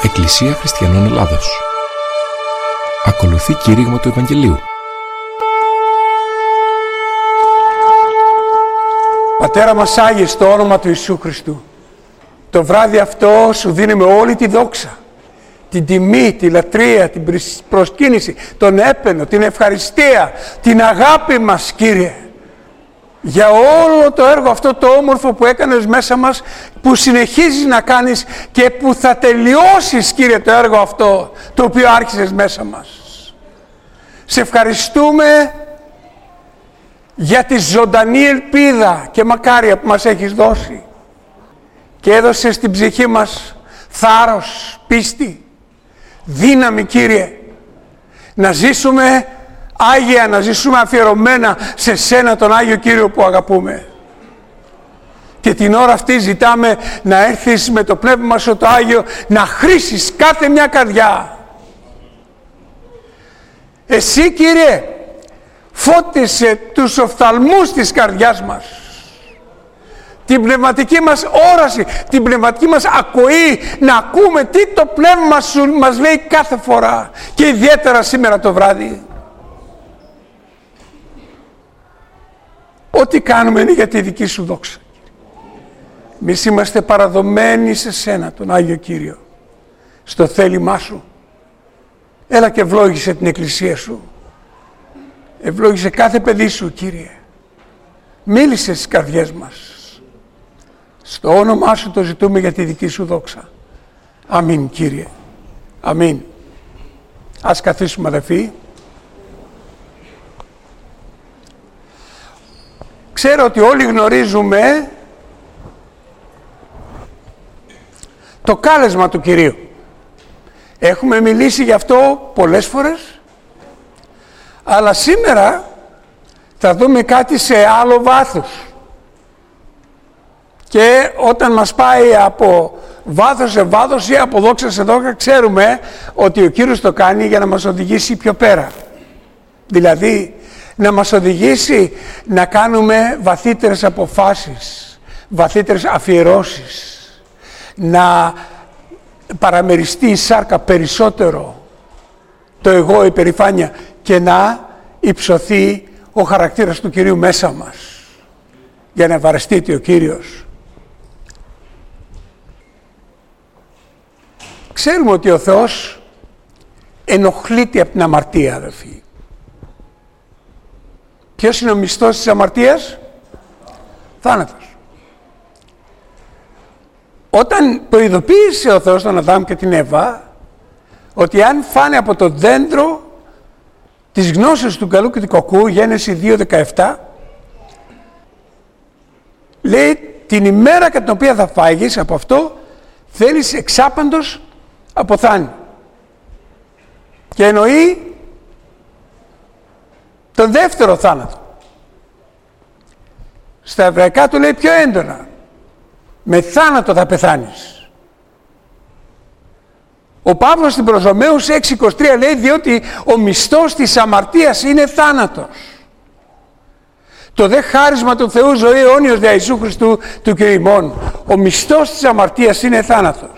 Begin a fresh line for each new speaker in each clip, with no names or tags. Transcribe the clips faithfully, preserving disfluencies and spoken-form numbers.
Εκκλησία Χριστιανών Ελλάδος. Ακολουθεί κήρυγμα του Ευαγγελίου.
Πατέρα μας Άγιε, στο όνομα του Ιησού Χριστού, το βράδυ αυτό σου δίνουμε όλη τη δόξα, την τιμή, τη λατρεία, την προσκύνηση, τον έπαινο, την ευχαριστία, την αγάπη μας, Κύριε, για όλο το έργο αυτό το όμορφο που έκανες μέσα μας, που συνεχίζεις να κάνεις και που θα τελειώσεις, Κύριε, το έργο αυτό το οποίο άρχισες μέσα μας. Σε ευχαριστούμε για τη ζωντανή ελπίδα και μακάρια που μας έχεις δώσει και έδωσες στην ψυχή μας θάρρος, πίστη, δύναμη, Κύριε, να ζήσουμε Άγια, να ζήσουμε αφιερωμένα σε σένα, τον Άγιο Κύριο που αγαπούμε. Και την ώρα αυτή ζητάμε να έρθεις με το Πνεύμα σου το Άγιο, να χρήσεις κάθε μια καρδιά. Εσύ, Κύριε, φώτισε τους οφθαλμούς της καρδιάς μας, την πνευματική μας όραση, την πνευματική μας ακοή, να ακούμε τι το Πνεύμα σου μας λέει κάθε φορά και ιδιαίτερα σήμερα το βράδυ. Ό,τι κάνουμε είναι για τη δική σου δόξα. Εμείς είμαστε παραδομένοι σε σένα, τον Άγιο Κύριο, στο θέλημά σου. Έλα και ευλόγησε την Εκκλησία σου. Ευλόγησε κάθε παιδί σου, Κύριε. Μίλησε στις καρδιές μας. Στο όνομά σου το ζητούμε για τη δική σου δόξα. Αμήν, Κύριε. Αμήν. Ας καθίσουμε, αδελφοί. Ξέρω ότι όλοι γνωρίζουμε το κάλεσμα του Κυρίου. Έχουμε μιλήσει γι' αυτό πολλές φορές, αλλά σήμερα θα δούμε κάτι σε άλλο βάθος. Και όταν μας πάει από βάθος σε βάθος ή από δόξα σε δόξα, ξέρουμε ότι ο Κύριος το κάνει για να μας οδηγήσει πιο πέρα. Δηλαδή, να μας οδηγήσει να κάνουμε βαθύτερες αποφάσεις, βαθύτερες αφιερώσεις, να παραμεριστεί η σάρκα περισσότερο το εγώ, η περηφάνεια, και να υψωθεί ο χαρακτήρας του Κυρίου μέσα μας, για να ευαρεστείται ο Κύριος. Ξέρουμε ότι ο Θεός ενοχλείται από την αμαρτία, αδελφοί. Ποιος είναι ο μισθός της αμαρτίας? Θάνατος. Όταν προειδοποίησε ο Θεός τον Αδάμ και την Εύα ότι αν φάνε από το δέντρο της γνώσης του καλού και του κακού, Γένεση δύο δεκαεπτά, λέει την ημέρα κατά την οποία θα φάγεις από αυτό θέλεις εξάπαντος αποθάνει. Και εννοεί τον δεύτερο θάνατο. Στα εβραϊκά του λέει πιο έντονα, με θάνατο θα πεθάνεις. Ο Παύλος στην προς Ρωμαίους έξι είκοσι τρία λέει, διότι ο μισθός της αμαρτίας είναι θάνατος. Το δε χάρισμα του Θεού ζωή αιώνιος δια Ιησού Χριστού του Κυρίου ημών. Ο μισθός της αμαρτίας είναι θάνατος.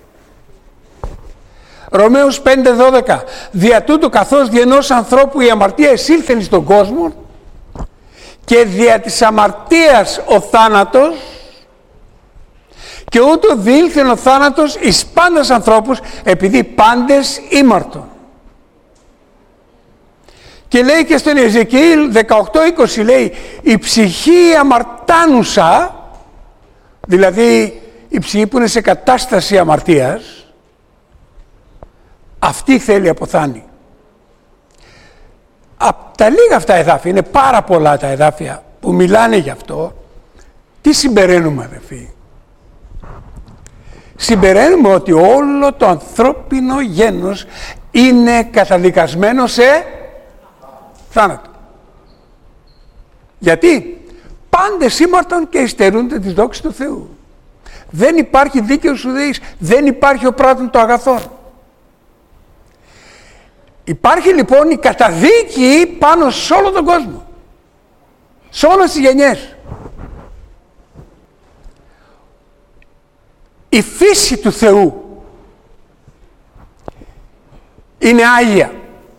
Ρωμαίους πέντε δώδεκα. Δια τούτου καθώς δι' ενός ανθρώπου η αμαρτία εισήλθεν στον κόσμο και δια της αμαρτίας ο θάνατος, και ούτω διήλθεν ο θάνατος εις πάντας ανθρώπους, επειδή πάντες ήμαρτον. Και λέει και στον Εζεκιήλ δεκαοκτώ είκοσι, λέει η ψυχή αμαρτάνουσα, δηλαδή η ψυχή που είναι σε κατάσταση αμαρτίας, αυτή θέλει αποθάνει. Από τα λίγα αυτά εδάφια, είναι πάρα πολλά τα εδάφια που μιλάνε γι' αυτό, τι συμπεραίνουμε, αδελφοί? Συμπεραίνουμε ότι όλο το ανθρώπινο γένος είναι καταδικασμένο σε θάνατο. Γιατί? Πάντες ήμαρτον και υστερούνται της δόξης του Θεού. Δεν υπάρχει δίκαιος ουδέης, δεν υπάρχει ο πράττων το αγαθόν. Υπάρχει λοιπόν η καταδίκη πάνω σε όλο τον κόσμο, σε όλες τις γενιές. Η φύση του Θεού είναι Άγια.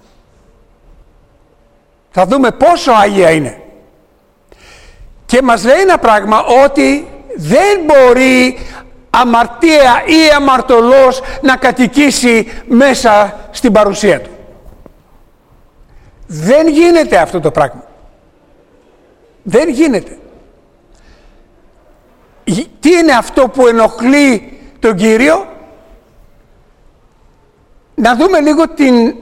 Θα δούμε πόσο Άγια είναι. Και μας λέει ένα πράγμα, ότι δεν μπορεί αμαρτία ή αμαρτωλός να κατοικήσει μέσα στην παρουσία του. Δεν γίνεται αυτό το πράγμα. Δεν γίνεται. Τι είναι αυτό που ενοχλεί τον Κύριο? Να δούμε λίγο την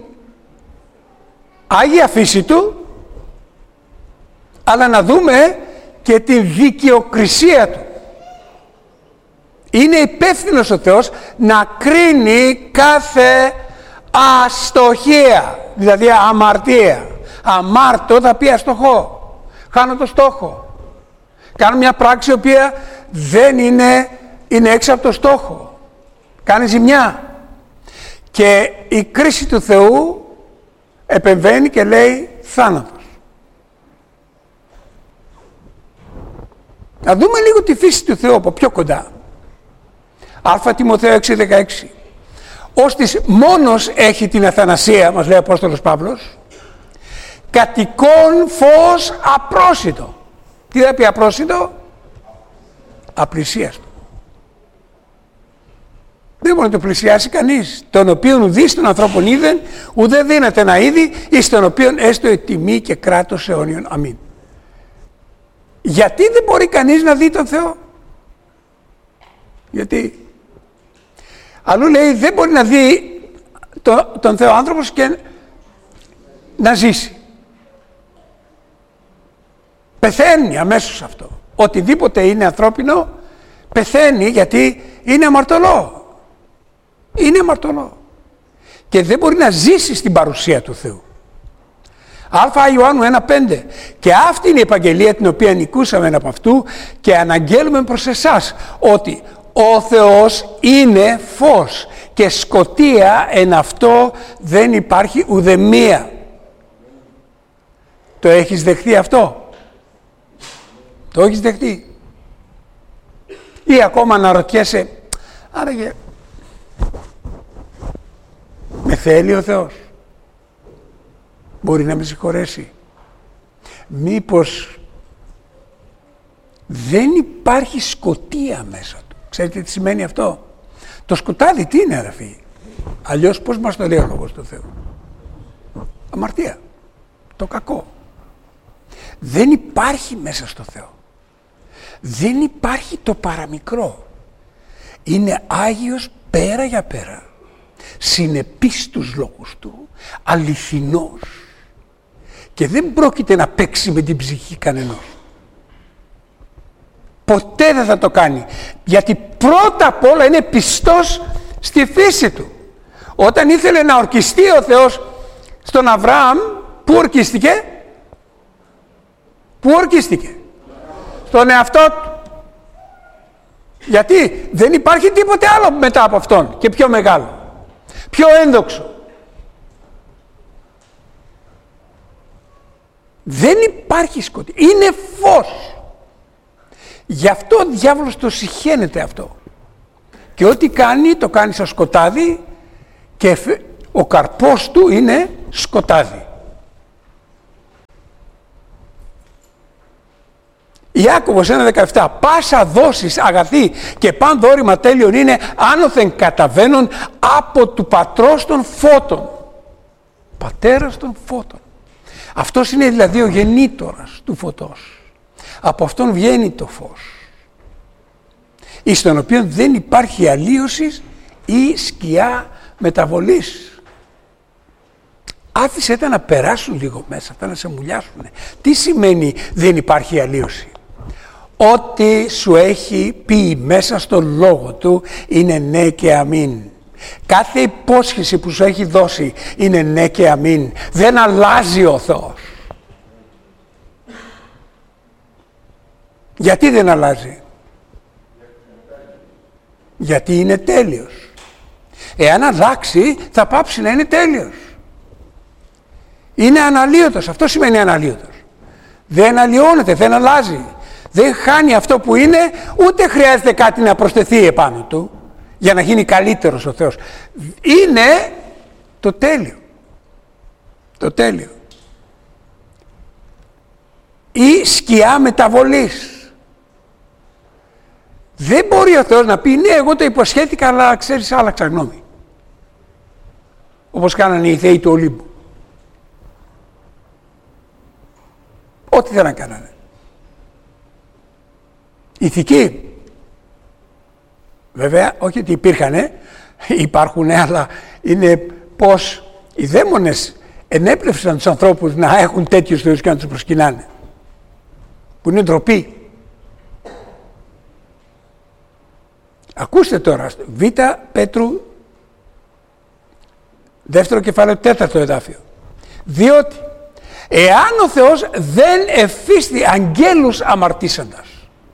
Άγια φύση του, αλλά να δούμε και την δικαιοκρισία του. Είναι υπεύθυνος ο Θεός να κρίνει κάθε αστοχία, δηλαδή αμαρτία. Αμάρτω θα πει αστοχό. Χάνω το στόχο. Κάνω μια πράξη η οποία δεν είναι, είναι έξω από το στόχο. Κάνει ζημιά. Και η κρίση του Θεού επεμβαίνει και λέει θάνατος. Να δούμε λίγο τη φύση του Θεού από πιο κοντά. Α Τιμοθέο έξι δεκαέξι. Ώστις μόνος έχει την αθανασία, μας λέει ο Απόστολος Παύλος, κατοικών φως απρόσιτο. Τι θα πει απρόσιτο? Απλησίαστο. Δεν μπορεί να το πλησιάσει κανείς. Τον οποίον δεις τον ανθρώπων είδεν, ουδέ δύναται να είδει, εις τον οποίον έστω η τιμή και κράτος αιώνιον. Αμήν. Γιατί δεν μπορεί κανείς να δει τον Θεό? Γιατί αλλού λέει δεν μπορεί να δει το, τον Θεό άνθρωπος και να ζήσει. Πεθαίνει αμέσως αυτό. Οτιδήποτε είναι ανθρώπινο πεθαίνει, γιατί είναι αμαρτωλό. Είναι αμαρτωλό. Και δεν μπορεί να ζήσει στην παρουσία του Θεού. Α Ιωάννου ένα πέντε. Και αυτή είναι η επαγγελία την οποία νικούσαμε από αυτού και αναγγέλουμε προς εσάς, ότι ο Θεός είναι φως και σκοτία εν αυτό δεν υπάρχει ουδεμία. Το έχεις δεχτεί αυτό? Το έχεις δεχτεί? Ή ακόμα αναρωτιέσαι, άραγε με θέλει ο Θεός? Μπορεί να με συγχωρέσει? Μήπως δεν υπάρχει σκοτία μέσα του? Ξέρετε τι σημαίνει αυτό? Το σκοτάδι τι είναι, αδερφοί? Αλλιώς πώς μας το λέει ο Λόγος του Θεού? Αμαρτία. Το κακό. Δεν υπάρχει μέσα στο Θεό. Δεν υπάρχει το παραμικρό. Είναι Άγιος πέρα για πέρα. Συνεπής στους λόγους του. Αληθινός. Και δεν πρόκειται να παίξει με την ψυχή κανενός. Ποτέ δεν θα το κάνει. Γιατί πρώτα απ' όλα είναι πιστός στη φύση του. Όταν ήθελε να ορκιστεί ο Θεός στον Αβραάμ, πού ορκίστηκε? Πού ορκίστηκε? Στον εαυτό του. Γιατί δεν υπάρχει τίποτε άλλο μετά από αυτόν και πιο μεγάλο, πιο ένδοξο. Δεν υπάρχει σκοτία. Είναι φως. Γι' αυτό ο διάβολος το συχαίνεται αυτό. Και ό,τι κάνει, το κάνει σαν σκοτάδι και ο καρπός του είναι σκοτάδι. Ιάκωβος ένα δεκαεπτά. Πάσα δόσεις αγαθή και παν δώρημα τέλειον είναι άνωθεν καταβαίνον από του πατρός των φώτων. Πατέρας των φώτων. Αυτός είναι δηλαδή ο γεννήτορας του φωτός. Από αυτόν βγαίνει το φως. Εις τον οποίο δεν υπάρχει αλλίωση ή σκιά μεταβολής. Άφησε τα να περάσουν λίγο μέσα, αυτά να σε μουλιάσουν. Τι σημαίνει δεν υπάρχει αλλίωση? Ό,τι σου έχει πει μέσα στον λόγο του είναι ναι και αμήν. Κάθε υπόσχεση που σου έχει δώσει είναι ναι και αμήν. Δεν αλλάζει ο Θεός. Γιατί δεν αλλάζει? Γιατί είναι τέλειος. Εάν αλλάξει θα πάψει να είναι τέλειος. Είναι αναλύωτος. Αυτό σημαίνει αναλύωτος. Δεν αλλοιώνεται, δεν αλλάζει. Δεν χάνει αυτό που είναι, ούτε χρειάζεται κάτι να προσθεθεί επάνω του για να γίνει καλύτερος ο Θεός. Είναι το τέλειο. Το τέλειο. Ή σκιά μεταβολής. Δεν μπορεί ο Θεός να πει ναι, εγώ το υποσχέθηκα, αλλά ξέρεις, άλλαξα γνώμη. Όπως κάνανε οι θεοί του Ολύμπου. Ό,τι θέλαν κάνανε. Ηθικοί. Βέβαια, όχι ότι υπήρχανε, υπάρχουν, αλλά είναι πως οι δαίμονες ενέπνευσαν τους ανθρώπους να έχουν τέτοιους θεούς και να τους προσκυνάνε. Που είναι ντροπή. Ακούστε τώρα, Β Πέτρου, δεύτερο κεφάλαιο, τέταρτο εδάφιο. Διότι εάν ο Θεός δεν εφίστη αγγέλους αμαρτήσαντας.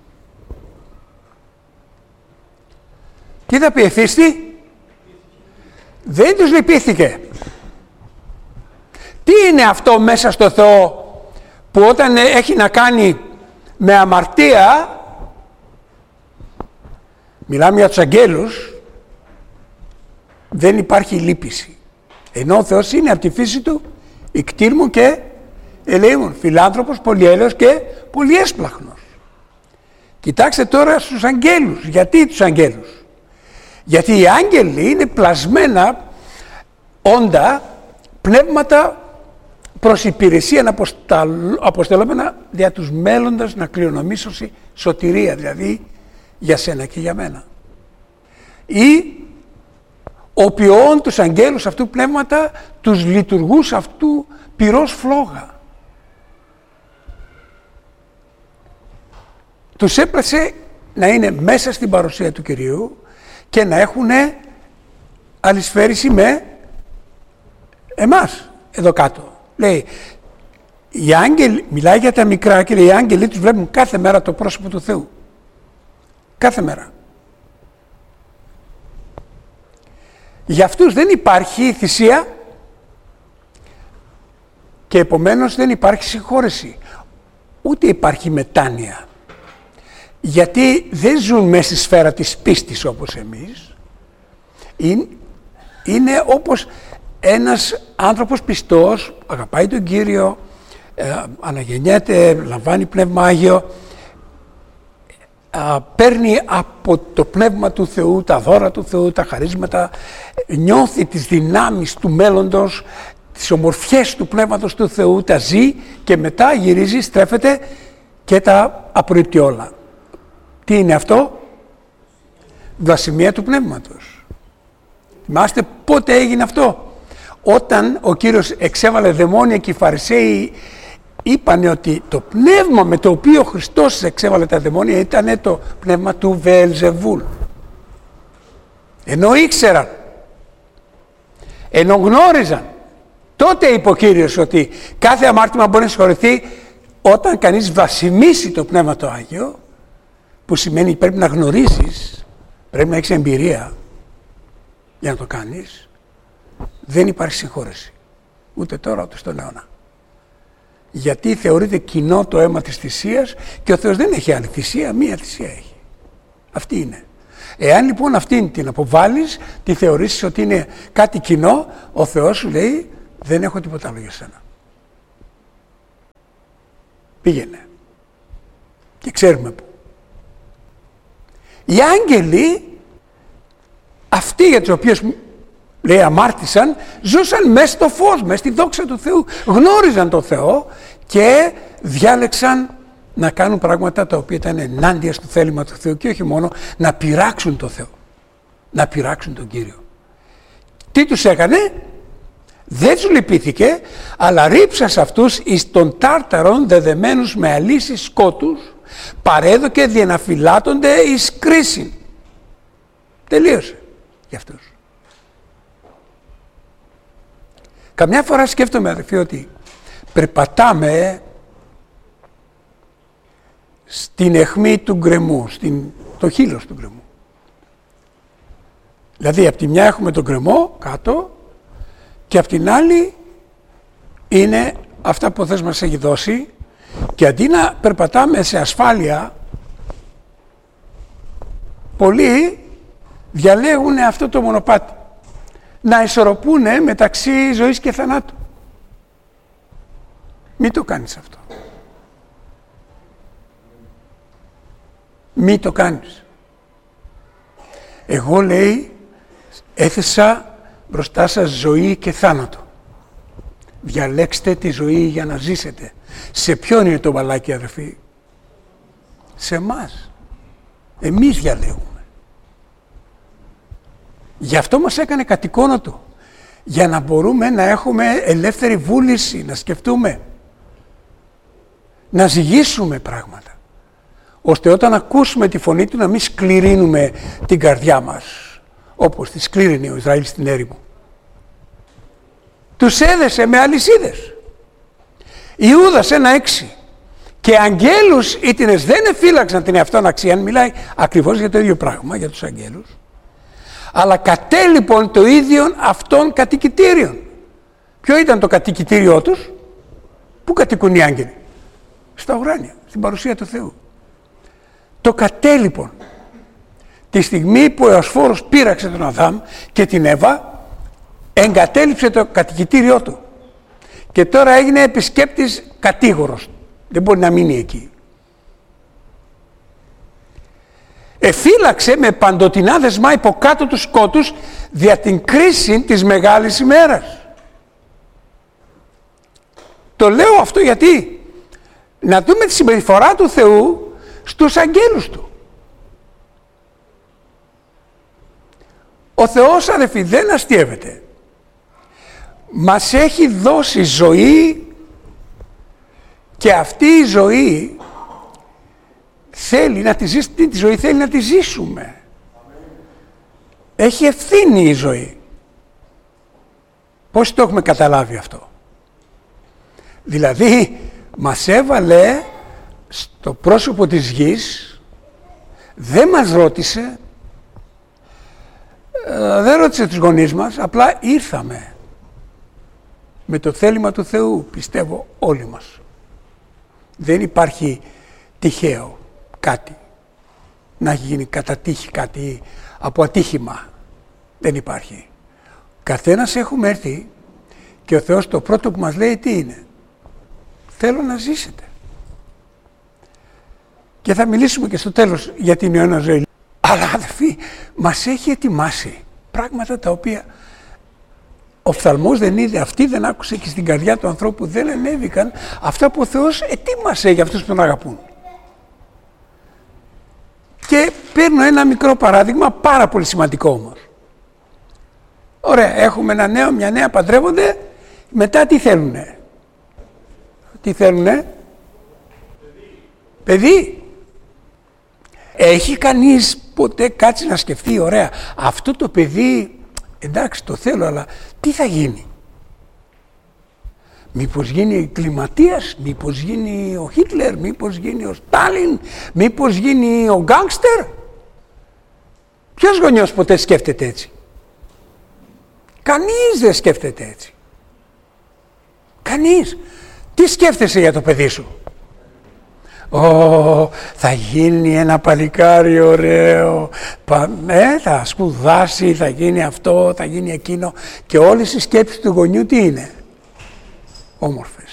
Τι θα πει εφίστη? Δεν τους λυπήθηκε. Τι είναι αυτό μέσα στο Θεό που όταν έχει να κάνει με αμαρτία, μιλάμε για τους αγγέλους, δεν υπάρχει λύπηση. Ενώ ο Θεός είναι από τη φύση του ικτήρμου και ελεήμων, φιλάνθρωπος, πολυέλεος και πολυέσπλαχνος. Κοιτάξτε τώρα στους αγγέλους. Γιατί τους αγγέλους? Γιατί οι άγγελοι είναι πλασμένα όντα, πνεύματα προς υπηρεσία αποστελόμενα δια τους μέλλοντας να κληρονομήσωση σωτηρία, δηλαδή για σένα και για μένα. Ή οπιών τους αγγέλους αυτού πνεύματα, τους λειτουργούς αυτού πυρός φλόγα. Τους έπρασε να είναι μέσα στην παρουσία του Κυρίου και να έχουν αλυσφαίριση με εμάς εδώ κάτω. Λέει, οι άγγελοι, μιλάει για τα μικρά και λέει, οι άγγελοι τους βλέπουν κάθε μέρα το πρόσωπο του Θεού. Κάθε μέρα. Για αυτούς δεν υπάρχει θυσία και επομένως δεν υπάρχει συγχώρεση. Ούτε υπάρχει μετάνοια. Γιατί δεν ζουν μέσα στη σφαίρα της πίστης όπως εμείς. Είναι, είναι όπως ένας άνθρωπος πιστός, αγαπάει τον Κύριο, ε, αναγεννιέται, λαμβάνει Πνεύμα Άγιο, ε, παίρνει από το Πνεύμα του Θεού, τα δώρα του Θεού, τα χαρίσματα, νιώθει τις δυνάμεις του μέλλοντος, τις ομορφιές του Πνεύματος του Θεού, τα ζει και μετά γυρίζει, στρέφεται και τα απορρίπτει όλα. Τι είναι αυτό? Βλασιμία του Πνεύματος. Θυμάστε πότε έγινε αυτό? Όταν ο Κύριος εξέβαλε δαιμόνια και οι Φαρισαίοι είπανε ότι το πνεύμα με το οποίο ο Χριστός εξέβαλε τα δαιμόνια ήταν το πνεύμα του Βεελζεβούλ. Ενώ ήξεραν, ενώ γνώριζαν, τότε είπε ο Κύριος ότι κάθε αμάρτημα μπορεί να συγχωρηθεί όταν κανείς βλασιμήσει το Πνεύμα το Άγιο, που σημαίνει πρέπει να γνωρίζεις, πρέπει να έχεις εμπειρία για να το κάνεις. Δεν υπάρχει συγχώρεση. Ούτε τώρα ούτε στον αιώνα. Γιατί θεωρείται κοινό το αίμα της θυσίας και ο Θεός δεν έχει άλλη θυσία, μία θυσία έχει. Αυτή είναι. Εάν λοιπόν αυτήν την αποβάλεις, τη θεωρήσεις ότι είναι κάτι κοινό, ο Θεός σου λέει δεν έχω τίποτα άλλο για σένα. Πήγαινε. Και ξέρουμε πού. Οι άγγελοι, αυτοί για τους οποίους λέει αμάρτησαν, ζούσαν μέσα στο φως, μέσα στη δόξα του Θεού. Γνώριζαν τον Θεό και διάλεξαν να κάνουν πράγματα τα οποία ήταν ενάντια στο θέλημα του Θεού και όχι μόνο να πειράξουν τον Θεό, να πειράξουν τον Κύριο. Τι τους έκανε? Δεν τους λυπήθηκε, αλλά ρίψα σε αυτούς εις των τάρταρων δεδεμένους με αλύσεις σκότους, παρέδοκε διεναφυλάτονται εις κρίση. Τελείωσε για αυτούς. Καμιά φορά σκέφτομαι, αδερφοί, ότι περπατάμε στην αιχμή του γκρεμού, στην, το χείλος του γκρεμού. Δηλαδή, από τη μια έχουμε τον γκρεμό κάτω και από την άλλη είναι αυτά που ο Θεός μας έχει δώσει και αντί να περπατάμε σε ασφάλεια, πολλοί διαλέγουν αυτό το μονοπάτι. να ισορροπούν μεταξύ ζωής και θανάτου. Μην το κάνεις αυτό. Μην το κάνεις. Εγώ, λέει, έθεσα μπροστά σας ζωή και θάνατο. Διαλέξτε τη ζωή για να ζήσετε. Σε ποιον είναι το μπαλάκι, αδερφοί? Σε εμάς. Εμείς διαλέγουμε. Γι' αυτό μας έκανε κατ' εικόνα του. Για να μπορούμε να έχουμε ελεύθερη βούληση, να σκεφτούμε, να ζυγίσουμε πράγματα, ώστε όταν ακούσουμε τη φωνή του να μην σκληρύνουμε την καρδιά μας, όπως τη σκλήρινε ο Ισραήλ στην έρημο. Τους έδεσε με αλυσίδες. Ιούδας ένα έξι. Και αγγέλους ήτινες δεν εφύλαξαν την εαυτόν αξίαν. Μιλάει ακριβώς για το ίδιο πράγμα, για τους αγγέλους. Αλλά κατέλειπον το ίδιον αυτών κατοικητήριων. Ποιο ήταν το κατοικητήριό τους? Πού κατοικούν οι άγγελοι? Στα ουράνια, στην παρουσία του Θεού. Το κατέλειπον. Τη στιγμή που ο Εωσφόρος πείραξε τον Αδάμ και την Εύα, εγκατέλειψε το κατοικητήριό του. Και τώρα έγινε επισκέπτης κατήγορος. Δεν μπορεί να μείνει εκεί. Εφύλαξε με παντοτινά δεσμά υποκάτω τους σκότους δια την κρίση της μεγάλης ημέρας. Το λέω αυτό γιατί να δούμε τη συμπεριφορά του Θεού στους αγγέλους του. Ο Θεός, αδελφοί, δεν αστειεύεται. Μας έχει δώσει ζωή και αυτή η ζωή θέλει να τη ζήσουμε, τη ζωή θέλει να τη ζήσουμε. Έχει ευθύνη η ζωή. Πώς το έχουμε καταλάβει αυτό? Δηλαδή μας έβαλε στο πρόσωπο της γης, δεν μας ρώτησε, δεν ρώτησε τους γονείς μας, απλά ήρθαμε με το θέλημα του Θεού, πιστεύω όλοι μας. Δεν υπάρχει τυχαίο κάτι, να έχει γίνει κατά τύχη κάτι από ατύχημα. Δεν υπάρχει. Καθένας έχουμε έρθει και ο Θεός το πρώτο που μας λέει τι είναι? Θέλω να ζήσετε. Και θα μιλήσουμε και στο τέλος για την αιώνα ζωή. Αλλά αδερφοί, μας έχει ετοιμάσει πράγματα τα οποία ο οφθαλμός δεν είδε, αυτή δεν άκουσε και στην καρδιά του ανθρώπου δεν ανέβηκαν αυτά που ο Θεός ετοίμασε για αυτούς που τον αγαπούν. Και παίρνω ένα μικρό παράδειγμα, πάρα πολύ σημαντικό όμως. Ωραία, έχουμε ένα νέο, μια νέα, παντρεύονται, μετά τι θέλουνε? Τι θέλουνε? Παιδί. Παιδί. Έχει κανείς ποτέ κάτσει να σκεφτεί, ωραία, αυτό το παιδί, εντάξει το θέλω, αλλά τι θα γίνει? Μήπως γίνει κλιματίας, μήπως γίνει ο Χίτλερ, μήπως γίνει ο Στάλιν, μήπως γίνει ο γκάνγκστερ? Ποιος γονιός ποτέ σκέφτεται έτσι? Κανείς δεν σκέφτεται έτσι. Κανείς. Τι σκέφτεσαι για το παιδί σου? Ω, θα γίνει ένα παλικάρι ωραίο, πα, ε, θα σπουδάσει, θα γίνει αυτό, θα γίνει εκείνο, και όλες οι σκέψεις του γονιού τι είναι? Όμορφες.